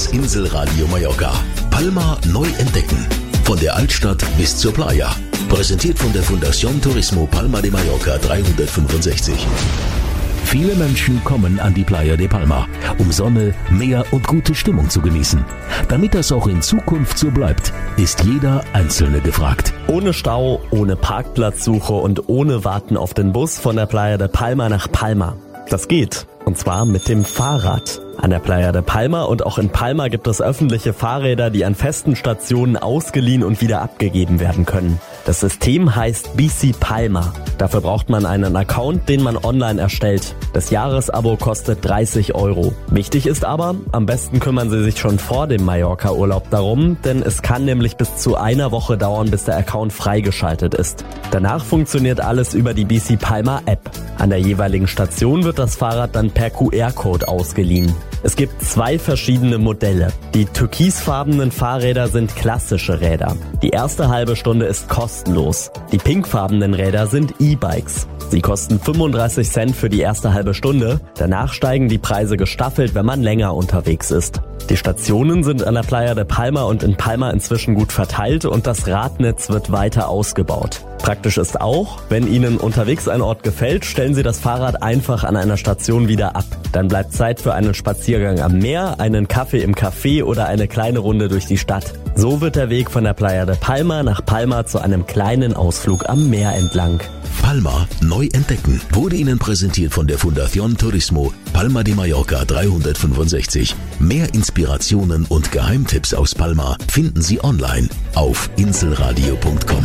Das Inselradio Mallorca. Palma neu entdecken. Von der Altstadt bis zur Playa. Präsentiert von der Fundación Turismo Palma de Mallorca 365. Viele Menschen kommen an die Playa de Palma, um Sonne, Meer und gute Stimmung zu genießen. Damit das auch in Zukunft so bleibt, ist jeder Einzelne gefragt. Ohne Stau, ohne Parkplatzsuche und ohne Warten auf den Bus von der Playa de Palma nach Palma. Das geht. Und zwar mit dem Fahrrad. An der Playa de Palma und auch in Palma gibt es öffentliche Fahrräder, die an festen Stationen ausgeliehen und wieder abgegeben werden können. Das System heißt Bici Palma. Dafür braucht man einen Account, den man online erstellt. Das Jahresabo kostet 30 €. Wichtig ist aber, am besten kümmern Sie sich schon vor dem Mallorca-Urlaub darum, denn es kann nämlich bis zu einer Woche dauern, bis der Account freigeschaltet ist. Danach funktioniert alles über die Bici Palma App. An der jeweiligen Station wird das Fahrrad dann per QR-Code ausgeliehen. Es gibt 2 verschiedene Modelle. Die türkisfarbenen Fahrräder sind klassische Räder. Die erste halbe Stunde ist kostenlos. Die pinkfarbenen Räder sind E-Bikes. Sie kosten 35 Cent für die erste halbe Stunde. Danach steigen die Preise gestaffelt, wenn man länger unterwegs ist. Die Stationen sind an der Playa de Palma und in Palma inzwischen gut verteilt und das Radnetz wird weiter ausgebaut. Praktisch ist auch, wenn Ihnen unterwegs ein Ort gefällt, stellen Sie das Fahrrad einfach an einer Station wieder ab. Dann bleibt Zeit für einen Spaziergang am Meer, einen Kaffee im Café oder eine kleine Runde durch die Stadt. So wird der Weg von der Playa de Palma nach Palma zu einem kleinen Ausflug am Meer entlang. Palma neu entdecken wurde Ihnen präsentiert von der Fundación Turismo Palma de Mallorca 365. Mehr Inspirationen und Geheimtipps aus Palma finden Sie online auf inselradio.com.